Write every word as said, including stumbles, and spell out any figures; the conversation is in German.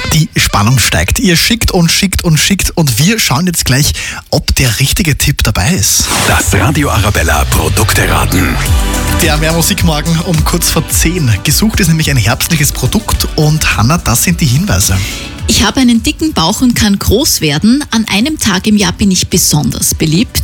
Die Spannung steigt. Ihr schickt und schickt und schickt und wir schauen jetzt gleich, ob der richtige Tipp dabei ist. Das Radio Arabella Produkteraten. Der Mehr Musikmorgen um kurz vor zehn. Gesucht ist nämlich ein herbstliches Produkt und Hanna, das sind die Hinweise. Ich habe einen dicken Bauch und kann groß werden. An einem Tag im Jahr bin ich besonders beliebt.